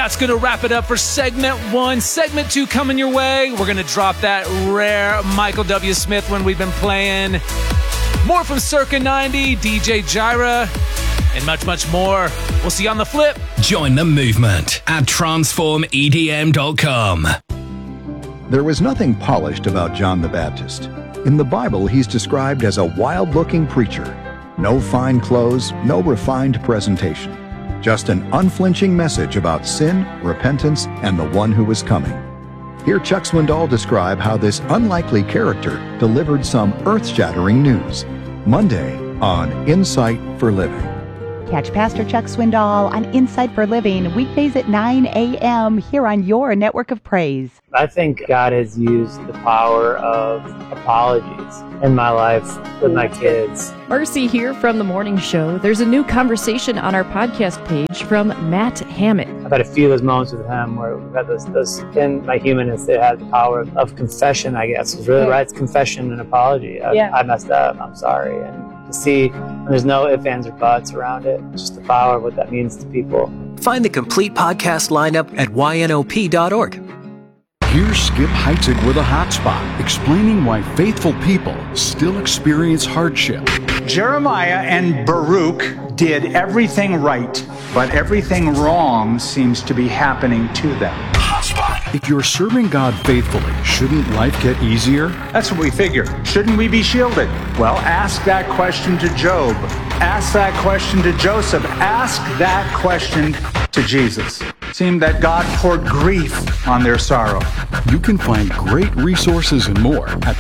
that's going to wrap it up for segment 1. Segment 2 coming your way. We're going to drop that rare Michael W. Smith when we've been playing. More from Circa 90, DJ Jireh, and much, much more. We'll see you on the flip. Join the movement at transformedm.com. There was nothing polished about John the Baptist. In the Bible, he's described as a wild-looking preacher. No fine clothes, no refined presentation. Just an unflinching message about sin, repentance, and the one who was coming. Hear Chuck Swindoll describe how this unlikely character delivered some earth-shattering news. Monday on Insight for Living. Catch Pastor Chuck Swindoll on Insight for Living, weekdays at 9 a.m. here on your network of praise. I think God has used the power of apologies in my life with my kids. Marcy here from The Morning Show. There's a new conversation on our podcast page from Matt Hammett. I've had a few of those moments with him where we've had those in my humanness that had the power of confession, I guess. It's really right. It's confession and apology. I messed up. I'm sorry. And to see when there's no ifs, ands, or buts around it, just the power of what that means to people. Find the complete podcast lineup at ynop.org. Here's Skip Heitzig with a hotspot, explaining why faithful people still experience hardship. Jeremiah and Baruch did everything right, but everything wrong seems to be happening to them. If you're serving God faithfully, shouldn't life get easier? That's what we figure. Shouldn't we be shielded? Well, ask that question to Job. Ask that question to Joseph. Ask that question to Jesus. It seemed that God poured grief on their sorrow. You can find great resources and more at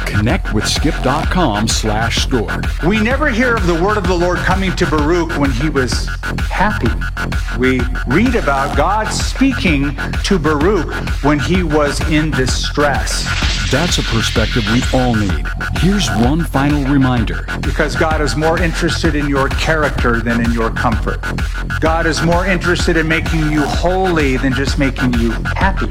connectwithskip.com/store. We never hear of the word of the Lord coming to Baruch when he was happy. We read about God speaking to Baruch when he was in distress. That's a perspective we all need. Here's one final reminder. Because God is more interested in your character than in your comfort. God is more interested in making you holy than just making you happy.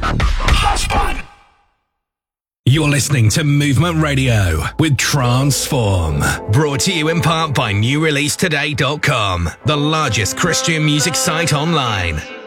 You're listening to Movement Radio with Transform. Brought to you in part by NewReleaseToday.com, the largest Christian music site online.